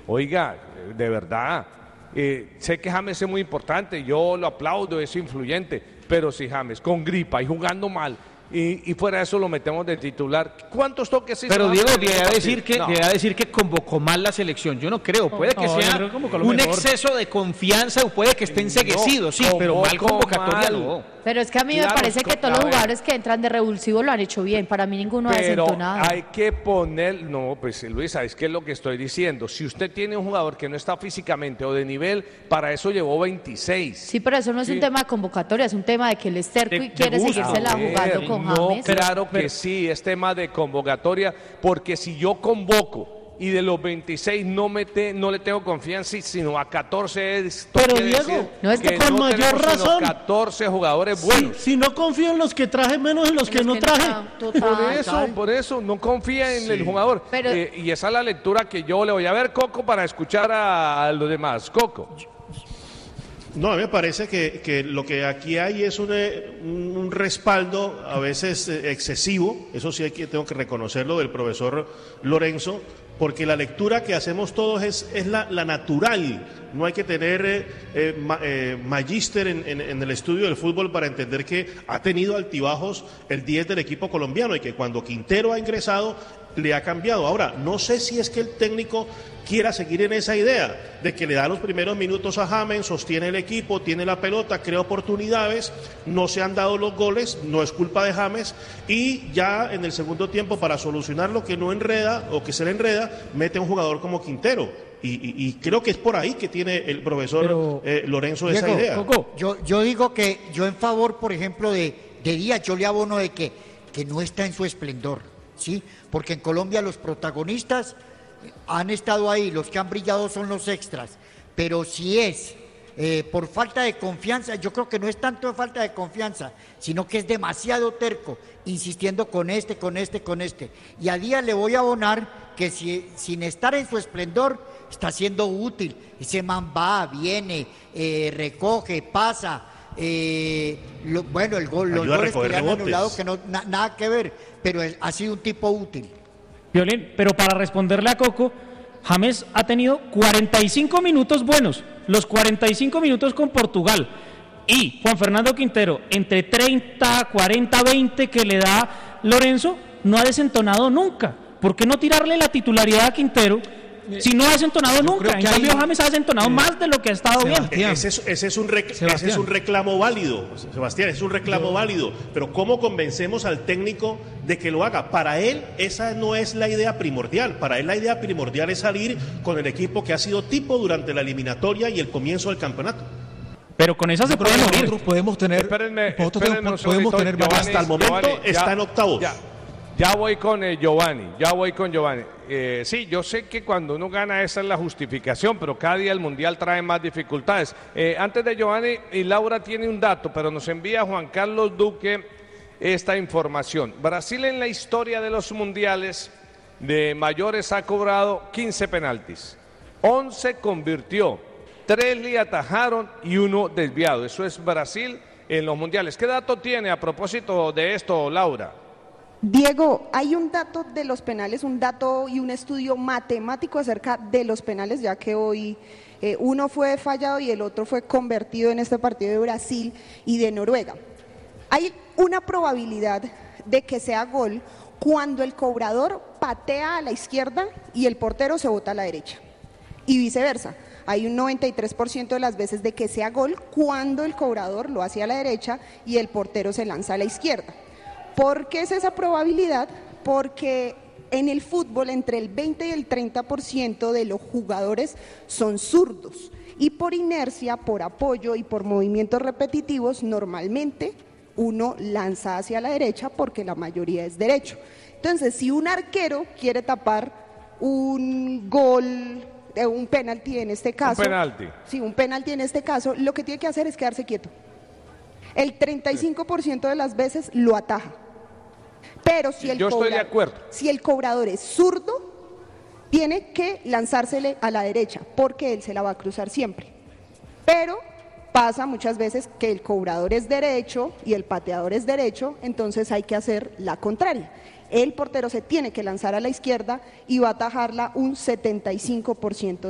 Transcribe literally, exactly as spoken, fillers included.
Oiga, de verdad, eh, sé que James es muy importante, yo lo aplaudo, es influyente, pero si James con gripa y jugando mal, Y, y fuera de eso lo metemos de titular. ¿Cuántos toques hizo? Pero Diego, le va a decir que, no. le va a decir que convocó mal la selección. Yo no creo. Puede que no, sea un exceso de confianza o puede que esté enceguecido, no, sí, pero mal convocatoria mal. no. Pero es que a mí claro, me parece que todos los jugadores que entran de revulsivo lo han hecho bien. Para mí ninguno ha desentonado. Pero hay que poner, no, pues Luisa, es que es lo que estoy diciendo. Si usted tiene un jugador que no está físicamente o de nivel, para eso llevó veintiséis. Sí, pero eso no es sí. un tema de convocatoria, es un tema de que él es terco y quiere seguirse la jugando con no, James. Claro que sí, es tema de convocatoria, porque si yo convoco y de los veintiséis no, mete, no le tengo confianza, sino a catorce es... Pero Diego, no es que con no mayor razón. catorce jugadores buenos. Si, si no confío en los que traje, menos en los, en que, los no que no traje. Total, por eso, total. por eso, no confía en sí. el jugador. Pero, eh, y esa es la lectura que yo le voy a ver, Coco, para escuchar a, a los demás. Coco. No, a mí me parece que, que lo que aquí hay es un, un respaldo a veces excesivo, eso sí hay que, tengo que reconocerlo, del profesor Lorenzo, porque la lectura que hacemos todos es, es la, la natural, no hay que tener eh, eh, ma, eh, magíster en, en, en el estudio del fútbol para entender que ha tenido altibajos el diez del equipo colombiano y que cuando Quintero ha ingresado le ha cambiado. Ahora, no sé si es que el técnico quiera seguir en esa idea de que le da los primeros minutos a James, sostiene el equipo, tiene la pelota, crea oportunidades, no se han dado los goles, no es culpa de James, y ya en el segundo tiempo, para solucionar lo que no enreda o que se le enreda, mete a un jugador como Quintero. Y, y, y creo que es por ahí que tiene el profesor Pero, eh, Lorenzo Diego, esa idea. Coco, yo, yo digo que yo en favor, por ejemplo, de, de Díaz, yo le abono de que, que no está en su esplendor, ¿sí? Porque en Colombia los protagonistas han estado ahí, los que han brillado son los extras, pero si es eh, por falta de confianza, yo creo que no es tanto de falta de confianza, sino que es demasiado terco, insistiendo con este, con este, con este. Y a Díaz le voy a abonar que si, sin estar en su esplendor, está siendo útil. Ese man va, viene, eh, recoge, pasa, eh, lo, bueno, el gol, los goles que le han anulado, que no, na, nada que ver, pero es, ha sido un tipo útil. Violín, pero para responderle a Coco, James ha tenido cuarenta y cinco minutos buenos, los cuarenta y cinco minutos con Portugal, y Juan Fernando Quintero, entre treinta, cuarenta, veinte que le da Lorenzo, no ha desentonado nunca. ¿Por qué no tirarle la titularidad a Quintero? Si no ha desentonado Yo nunca, en cambio hay... James ha desentonado eh, más de lo que ha estado Sebastián. bien. Ese es, ese, es un rec... ese es un reclamo válido, Sebastián, es un reclamo Yo... válido, pero ¿cómo convencemos al técnico de que lo haga? Para él esa no es la idea primordial, para él la idea primordial es salir con el equipo que ha sido tipo durante la eliminatoria y el comienzo del campeonato. Pero con esa se puede morir. Nosotros podemos tener, espérenme, nosotros espérenme podemos tener Giovanni, hasta el momento Giovanni, está ya, en octavos. Ya. Ya voy con eh, Giovanni, ya voy con Giovanni. Eh, sí, yo sé que cuando uno gana esa es la justificación, pero cada día el Mundial trae más dificultades. Eh, antes de Giovanni, y Laura tiene un dato, pero nos envía Juan Carlos Duque esta información. Brasil en la historia de los Mundiales de mayores ha cobrado quince penaltis, once convirtió, tres le atajaron y uno desviado. Eso es Brasil en los Mundiales. ¿Qué dato tiene a propósito de esto, Laura? Diego, hay un dato de los penales, un dato y un estudio matemático acerca de los penales, ya que hoy eh, uno fue fallado y el otro fue convertido en este partido de Brasil y de Noruega. Hay una probabilidad de que sea gol cuando el cobrador patea a la izquierda y el portero se bota a la derecha, y viceversa. Hay un noventa y tres por ciento de las veces de que sea gol cuando el cobrador lo hace a la derecha y el portero se lanza a la izquierda. ¿Por qué es esa probabilidad? Porque en el fútbol entre el veinte y el treinta por ciento de los jugadores son zurdos y por inercia, por apoyo y por movimientos repetitivos normalmente uno lanza hacia la derecha porque la mayoría es derecho. Entonces, si un arquero quiere tapar un gol, un penalti en este caso, un penalti. Sí, un penalti en este caso, lo que tiene que hacer es quedarse quieto. El treinta y cinco por ciento de las veces lo ataja. Pero si el, Yo estoy cobra, de acuerdo. si el cobrador es zurdo, tiene que lanzársele a la derecha, porque él se la va a cruzar siempre. Pero pasa muchas veces que el cobrador es derecho y el pateador es derecho, entonces hay que hacer la contraria. El portero se tiene que lanzar a la izquierda y va a atajarla un setenta y cinco por ciento